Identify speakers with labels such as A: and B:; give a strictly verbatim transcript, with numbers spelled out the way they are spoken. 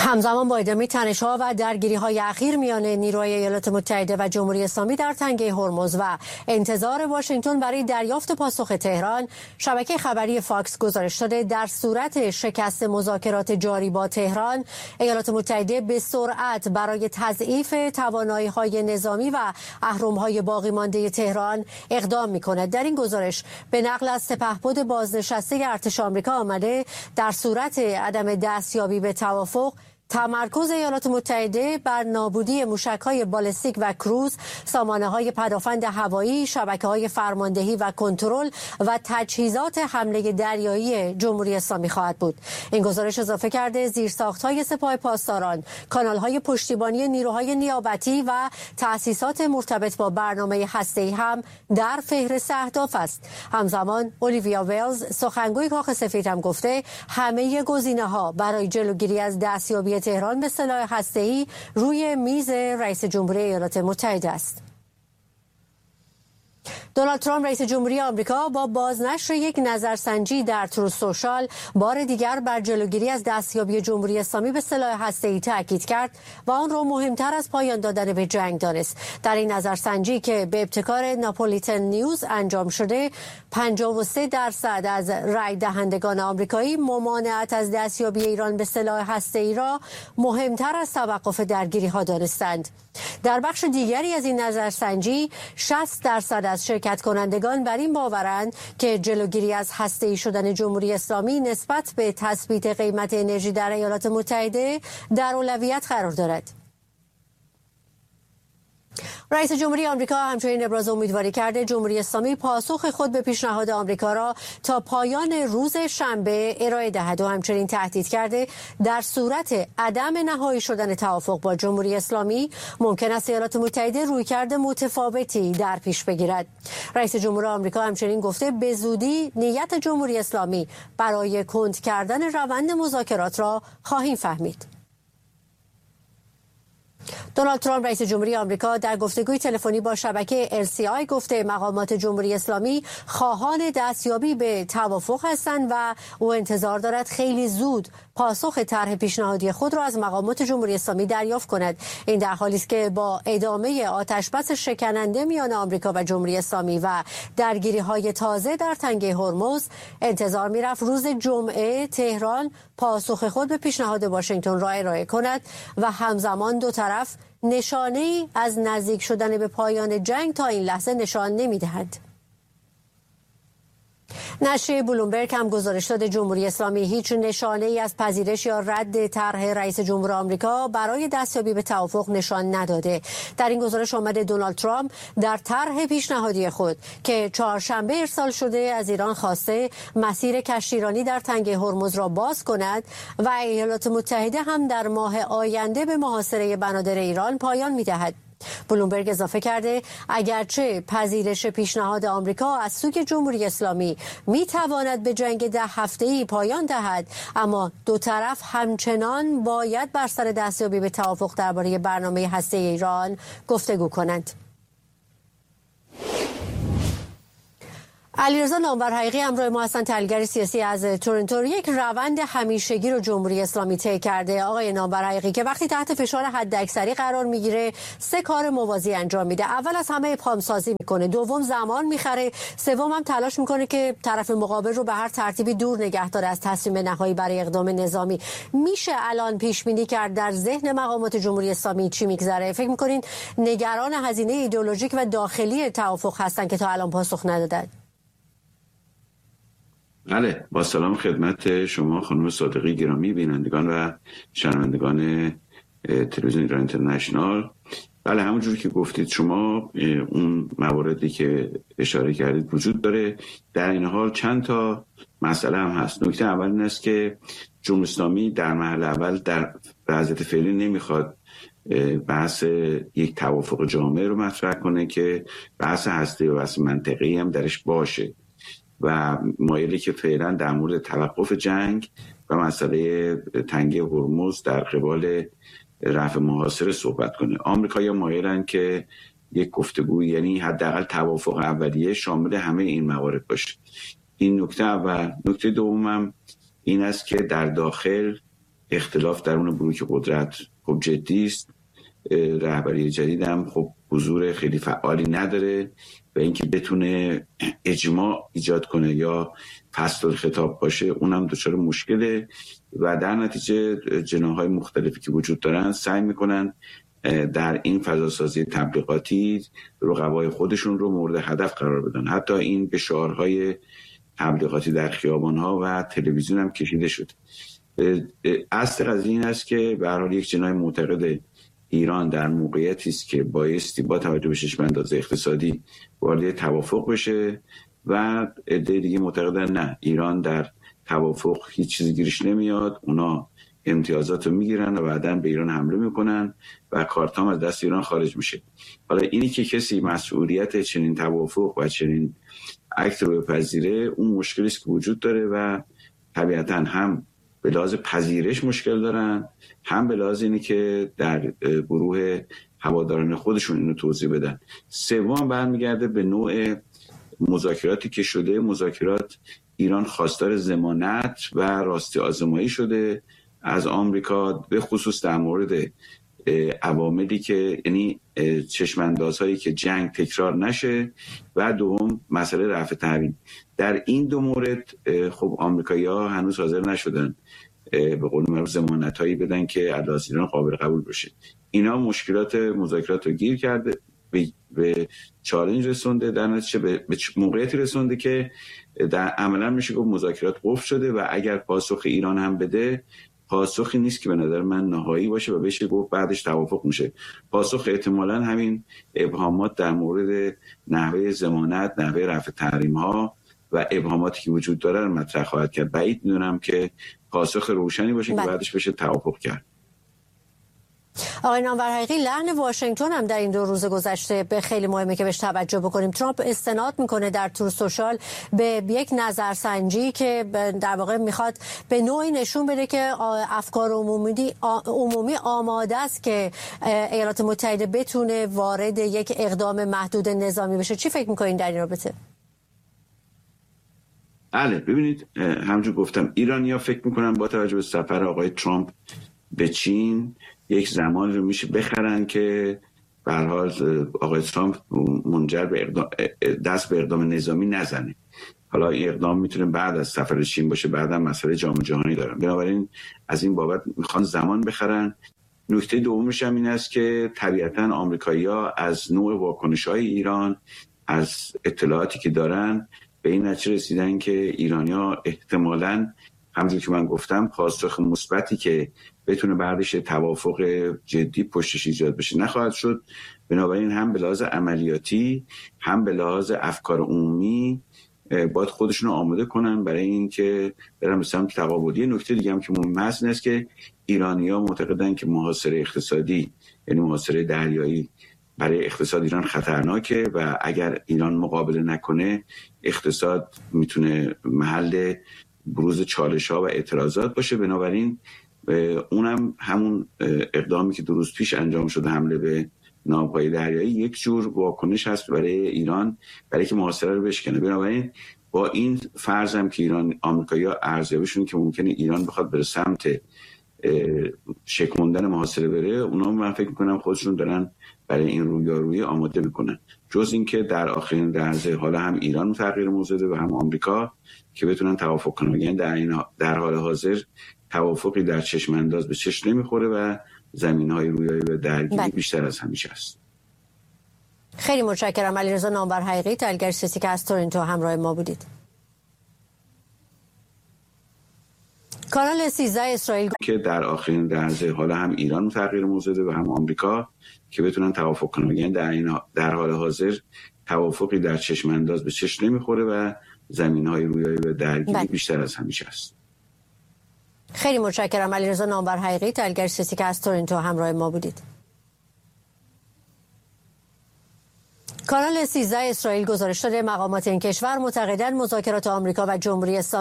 A: همزمان با ادامه تنش‌ها و درگیری‌های اخیر میان نیروهای ایالات متحده و جمهوری اسلامی در تنگه هرمز و انتظار واشنگتن برای دریافت پاسخ تهران، شبکه خبری فاکس گزارش داده در صورت شکست مذاکرات جاری با تهران، ایالات متحده به سرعت برای تضعیف توانایی‌های نظامی و اهرم‌های باقی مانده تهران اقدام می‌کند. در این گزارش به نقل از سپهبد بازنشسته ارتش آمریکا آمده در صورت عدم دستیابی به توافق، تمرکز ایالات متحده بر نابودی موشک‌های بالستیک و کروز، سامانه‌های پدافند هوایی، شبکه‌های فرماندهی و کنترل و تجهیزات حمله دریایی جمهوری اسلامی خواهد بود. این گزارش اضافه کرده زیرساخت‌های سپاه پاسداران، کانال‌های پشتیبانی نیروهای نیابتی و تأسیسات مرتبط با برنامه هسته‌ای هم در فهرست اهداف است. همزمان اولیویا ویلز، سخنگوی کاخ سفید، هم گفته همه گزینه‌ها برای جلوگیری از دستیابی تهران به سلاح هسته‌ای روی میز رئیس جمهوری ایالات متحده است. دونالد ترامپ رئیس جمهوری آمریکا با بازنشر یک نظرسنجی در تروث سوشال بار دیگر بر جلوگیری از دستیابی جمهوری اسلامی به سلاح هسته‌ای تاکید کرد و آن را مهمتر از پایان دادن به جنگ دانست. در این نظرسنجی که به ابتکار ناپولیتن نیوز انجام شده، پنجاه و سه درصد از رای دهندگان آمریکایی ممانعت از دستیابی ایران به سلاح هسته‌ای را مهمتر از توقف درگیری‌ها دانستند. در بخش دیگری از این نظرسنجی، شصت درصد از شرکت کنندگان بر این باورند که جلوگیری از هسته‌ای شدن جمهوری اسلامی نسبت به تثبیت قیمت انرژی در ایالات متحده در اولویت قرار دارد. رئیس جمهوری آمریکا همچنین ابراز امیدواری کرده جمهوری اسلامی پاسخ خود به پیشنهاد آمریکا را تا پایان روز شنبه ارائه دهد و همچنین تهدید کرده در صورت عدم نهایی شدن توافق با جمهوری اسلامی ممکن است ایالات متحده رویکرد متفاوتی در پیش بگیرد. رئیس جمهور آمریکا همچنین گفته به زودی نیت جمهوری اسلامی برای کند کردن روند مذاکرات را خواهیم فهمید. دونالد ترامپ رئیس جمهوری آمریکا در گفتگوی تلفنی با شبکه ال سی آی گفته مقامات جمهوری اسلامی خواهان دستیابی به توافق هستند و او انتظار دارد خیلی زود پاسخ طرح پیشنهادی خود را از مقامات جمهوری اسلامی دریافت کند. این در حالی است که با ادامه آتشبس شکننده میان آمریکا و جمهوری اسلامی و درگیری‌های تازه در تنگه هرمز، انتظار می‌رفت روز جمعه تهران پاسخ خود به پیشنهاد واشنگتن را ارائه کند و همزمان دو طرف نشانه‌ای از نزدیک شدن به پایان جنگ تا این لحظه نشان نمی‌دهند. نشریه بلومبرگ هم گزارش داده جمهوری اسلامی هیچ نشانه‌ای از پذیرش یا رد طرح رئیس جمهور آمریکا برای دستیابی به توافق نشان نداده. در این گزارش آمده دونالد ترامپ در طرح پیشنهادی خود که چهارشنبه ارسال شده از ایران خواسته مسیر کشتیرانی در تنگه هرمز را باز کند و ایالات متحده هم در ماه آینده به محاصره بنادر ایران پایان می‌دهد. بلومبرگ اضافه کرده اگرچه پذیرش پیشنهاد آمریکا از سوی جمهوری اسلامی میتواند به جنگ ده هفته‌ای پایان دهد، اما دو طرف همچنان باید بر سر دستیابی به توافق درباره برنامه هسته‌ای ایران گفتگو کنند. علیرضا نامورحقیقی همراه ما هستند، تحلیلگر سیاسی از تورنتو. یک روند همیشگی رو جمهوری اسلامی طی کرده آقای نامورحقیقی که وقتی تحت فشار حداکثری قرار میگیره سه کار موازی انجام میده. اول از همه ابهام سازی میکنه، دوم زمان میخره، سوم هم تلاش میکنه که طرف مقابل رو به هر ترتیبی دور نگه داره از تصمیم نهایی برای اقدام نظامی. میشه الان پیش بینی کرد در ذهن مقامات جمهوری اسلامی چی میگذره؟ فکر میکنین نگران هزینه ایدئولوژیک و داخلی توافق هستن که تا الان پاسخ ندادن؟
B: بله، با سلام خدمت شما خانم صادقی گرامی، بینندگان و شنوندگان تلویزیون ایران اینترنشنال. بله، همونجور که گفتید شما، اون مواردی که اشاره کردید وجود داره. در این حال چند تا مسئله هم هست. نکته اول این است که جمهوری اسلامی در مرحله اول در وضعیت فعلی نمیخواد بحث یک توافق جامع رو مطرح کنه که بحث هسته و بحث منطقی هم درش باشه و مایلی که فعلا در مورد توقف جنگ و مسئله تنگه هرمز در قبال رفع محاصره صحبت کنه. آمریکایی‌ها مایلن که یک گفتگو، یعنی حداقل توافق اولیه، شامل همه این موارد باشه. این نکته اول. نکته دومم این است که در داخل اختلاف درون بلوک قدرت خب جدی است. رهبری جدید هم خب حضور خیلی فعالی نداره و اینکه بتونه اجماع ایجاد کنه یا فصل الخطاب باشه اونم دچار مشکله و در نتیجه جناح‌های مختلفی که وجود دارن سعی میکنن در این فضاسازی تبلیغاتی رقبای خودشون رو مورد هدف قرار بدن. حتی این به شعارهای تبلیغاتی در خیابان‌ها و تلویزیون هم کشیده شد. اصل قضیه این است که به هر حال یک جناح معتقد ایران در موقعیتی است که بایستی با توجه به چشم انداز اقتصادی وارد توافق بشه و عده دیگه معتقدن نه، ایران در توافق هیچ چیزی گیرش نمیاد، اونا امتیازات رو میگیرن و بعداً به ایران حمله میکنن و کارتام از دست ایران خارج میشه. حالا اینی که کسی مسئولیت چنین توافق و چنین اکت رو بپذیره اون مشکلی است که وجود داره و طبیعتاً هم به لحاظ پذیرش مشکل دارن، هم به لحاظ اینی که در گروه هواداران خودشون اینو توضیح بدن. سوم برمیگرده به نوع مذاکراتی که شده. مذاکرات ایران خواستار ضمانت و راستی آزمایی شده از آمریکا، به خصوص در مورد عواملی که یعنی چشماندازهایی که جنگ تکرار نشه و دوم مسئله رفع تحریم. در این دو مورد خب آمریکایی‌ها هنوز حاضر نشدن به قول معروف ضمانتایی بدن که از ایران قابل قبول بشه. اینا مشکلات مذاکرات رو گیر کرده، به, به چالش رسونده، در نتیجه به, به موقعیتی رسونده که در عملا میشه گفت مذاکرات قفل شده و اگر پاسخ ایران هم بده پاسخی نیست که به نظر من نهایی باشه و بشه گفت بعدش توافق میشه. پاسخ احتمالاً همین ابهامات در مورد نحوه ضمانت، نحوه رفع تحریم ها و ابهاماتی که وجود داره رو مطرح خواهد کرد. بعید میدونم که پاسخ روشنی باشه بله. که بعدش بشه توافق کرد.
A: آقای نامور حقیقی، لحن واشنگتن هم در این دو روز گذشته به خیلی مهمه که بهش توجه بکنیم. ترامپ استناد میکنه در تور سوشال به یک نظرسنجی که در واقع میخواد به نوعی نشون بده که افکار عمومی عمومی آماده است که ایالات متحده بتونه وارد یک اقدام محدود نظامی بشه. چی فکر میکنین در این رابطه؟
B: بله، ببینید همونجور گفتم ایرانی‌ها فکر میکنن با توجه به سفر آقای ترامپ به چین یک زمان رو میشه بخرن که به هر حال آقای ترامپ منجر به اقدام دست به اقدام نظامی نزنه. حالا این اقدام میتونه بعد از سفر چین باشه، بعدم مسئله جام جهانی دارن، بنابراین از این بابت میخوان زمان بخرن. نکته دومش هم این است که طبیعتاً آمریکایی‌ها از نوع واکنش‌های ایران، از اطلاعاتی که دارن به این نتیجه رسیدن که ایرانی‌ها احتمالاً همونجور که من گفتم پاسخ مثبتی که بتونه بعدش توافق جدی پشتش ایجاد بشه نخواهد شد. بنابراین هم به لحاظ عملیاتی هم به لحاظ افکار عمومی باید خودشون رو آماده کنن برای اینکه برن به سمت تقابلی. نکته دیگه هم که مهم هست این است که ایرانی‌ها معتقدن که محاصره اقتصادی یعنی محاصره دریایی برای اقتصاد ایران خطرناکه و اگر ایران مقابله نکنه اقتصاد میتونه محل بروز چالش‌ها و اعتراضات باشه. بنابراین اونم همون اقدامی که دو روز پیش انجام شده، حمله به ناوهای دریایی، یک جور واکنش هست برای ایران برای که محاصره رو بشکنه. بنابراین با این فرض هم که ایران آمریکایی‌ها ارزیابیشون که ممکنه ایران بخواد بره سمت شکوندن محاصره بره، اونا من فکر می‌کنم خودشون دارن برای این رویارویی آماده میکنن. جز اینکه در آخرین لحظه حالا هم ایران تغییر موضوع و هم آمریکا که بتونن توافق کنن. یعنی در این در حال حاضر توافقی در چشم انداز به چشم نمیخوره و زمینهای رویایی و درگیری بله. بیشتر از همیشه است.
A: خیلی متشکرم. علیرضا نامور حقیقی، تحلیلگر سیاسی که از تورنتو همراه ما بودید. کانال سیزده اسرائیل
B: که در آخرین لحظه حالا هم ایران تغییر موضوع و هم آمریکا که بتونن توافق کنن. یعنی در این در حال حاضر توافقی در چشم انداز به چشم نمیخوره و زمینهای رویایی و درگیری بله. بیشتر از همیشه است.
A: خیلی متشکرم. علیرضا نامور حقیقی، تحلیلگر سیاسی که از تورنتو همراه ما بودید. کانال سیزده اسرائیل گزارش داده مقامات این کشور معتقدند مذاکرات آمریکا و جمهوری اسلامی